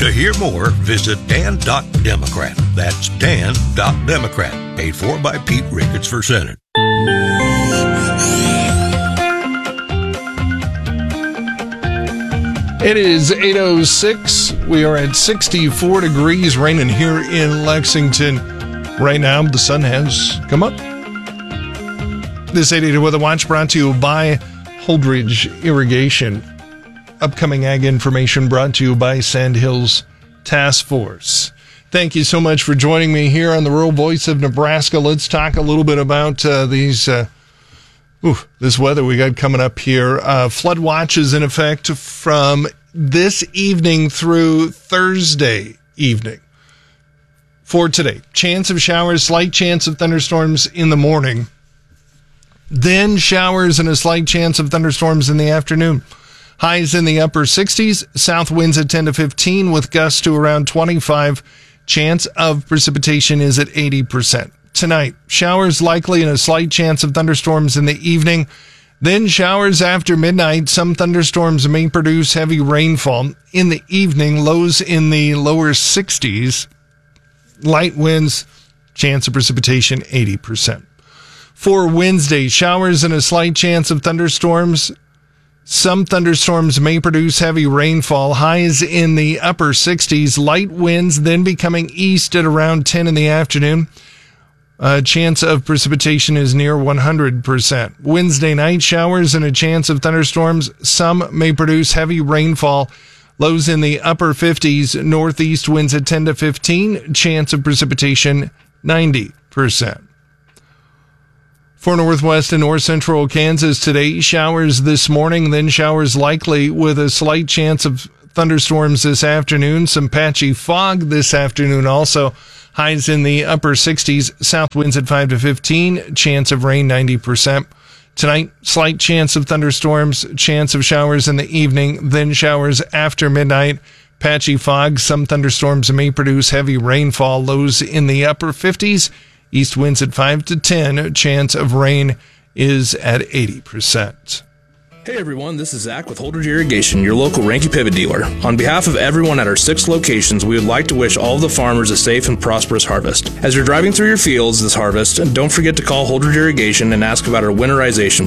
To hear more, visit Dan.Democrat. That's Dan.Democrat. Paid for by Pete Ricketts for Senate. It is 8:06. We are at 64 degrees, raining here in Lexington. Right now, the sun has come up. This 880 Weather Watch brought to you by Holdridge Irrigation. Upcoming ag information brought to you by Sandhills Task Force. Thank you so much for joining me here on the Rural Voice of Nebraska. Let's talk a little bit about this weather we got coming up here. Flood watch is in effect from this evening through Thursday evening. For today, chance of showers, slight chance of thunderstorms in the morning. Then showers and a slight chance of thunderstorms in the afternoon. Highs in the upper 60s, south winds at 10 to 15 with gusts to around 25. Chance of precipitation is at 80%. Tonight, showers likely and a slight chance of thunderstorms in the evening. Then showers after midnight. Some thunderstorms may produce heavy rainfall. In the evening, lows in the lower 60s. Light winds, chance of precipitation 80%. For Wednesday, showers and a slight chance of thunderstorms. Some thunderstorms may produce heavy rainfall. Highs in the upper 60s. Light winds then becoming east at around 10 in the afternoon. Chance of precipitation is near 100%. Wednesday night, showers and a chance of thunderstorms. Some may produce heavy rainfall. Lows in the upper 50s. Northeast winds at 10 to 15. Chance of precipitation 90%. For northwest and north central Kansas today, showers this morning, then showers likely with a slight chance of thunderstorms this afternoon. Some patchy fog this afternoon also. Highs in the upper 60s, south winds at 5 to 15, chance of rain 90%. Tonight, slight chance of thunderstorms, chance of showers in the evening, then showers after midnight. Patchy fog, some thunderstorms may produce heavy rainfall. Lows in the upper 50s. East winds at 5 to 10. Chance of rain is at 80%. Hey everyone, this is Zach with Holdridge Irrigation, your local Ranky Pivot dealer. On behalf of everyone at our 6 locations, we would like to wish all of the farmers a safe and prosperous harvest. As you're driving through your fields this harvest, don't forget to call Holdridge Irrigation and ask about our winterization